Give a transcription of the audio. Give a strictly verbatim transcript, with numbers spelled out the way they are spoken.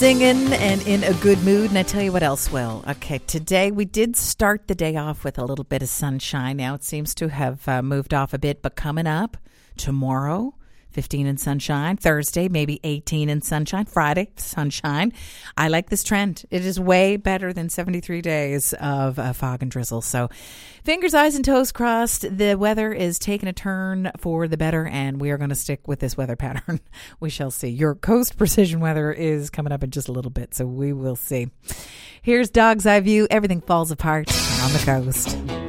Singing and in a good mood, and I tell you what else will. Okay, today we did start the day off with a little bit of sunshine. Now it seems to have uh, moved off a bit, but coming up tomorrow, fifteen in sunshine. Thursday, maybe eighteen in sunshine. Friday, sunshine. I like this trend. It is way better than seventy-three days of uh, fog and drizzle. So fingers, eyes, and toes crossed. The weather is taking a turn for the better, and we are going to stick with this weather pattern. We shall see. Your Coast Precision weather is coming up in just a little bit, so we will see. Here's Dog's Eye View. Everything falls apart on the coast.